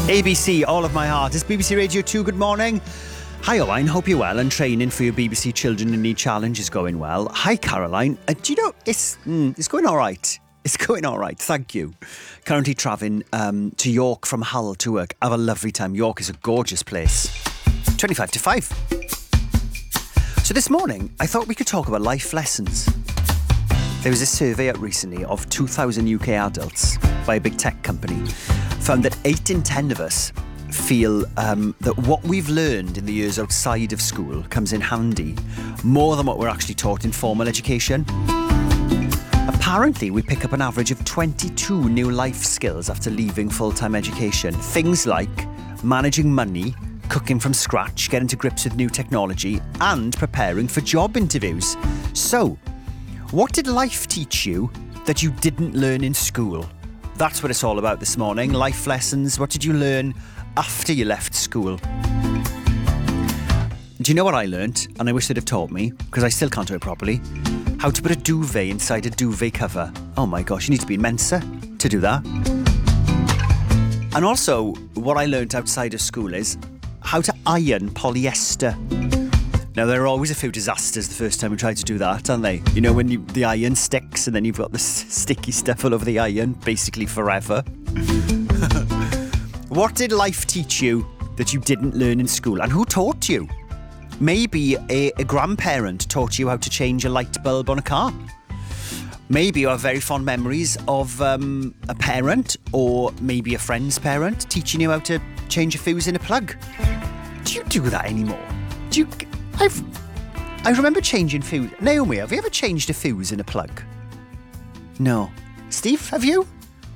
ABC, All of My Heart. It's BBC Radio 2, good morning. Hi Owain, hope you're well and training for your BBC Children in Need Challenge is going well. Hi Caroline, do you know, it's going all right. It's going all right, thank you. Currently travelling to York from Hull to work. Have a lovely time. York is a gorgeous place. 25 to 5. So this morning, I thought we could talk about life lessons. There was a survey out recently of 2,000 UK adults by a big tech company. Found that 8 in 10 of us feel that what we've learned in the years outside of school comes in handy more than what we're actually taught in formal education. Apparently, we pick up an average of 22 new life skills after leaving full-time education. Things like managing money, cooking from scratch, getting to grips with new technology, and preparing for job interviews. So, what did life teach you that you didn't learn in school? That's what it's all about this morning. Life lessons. What did you learn after you left school? Do you know what I learnt? And I wish they'd have taught me, because I still can't do it properly. How to put a duvet inside a duvet cover. Oh my gosh, you need to be in Mensa to do that. And also, what I learnt outside of school is how to iron polyester. Now, there are always a few disasters the first time we try to do that, aren't they? You know, when the iron sticks and then you've got the sticky stuff all over the iron, basically forever. What did life teach you that you didn't learn in school? And who taught you? Maybe a grandparent taught you how to change a light bulb on a car. Maybe you have very fond memories of a parent or maybe a friend's parent teaching you how to change a fuse in a plug. Do you do that anymore? I remember changing fuse. Naomi, have you ever changed a fuse in a plug? No. Steve, have you?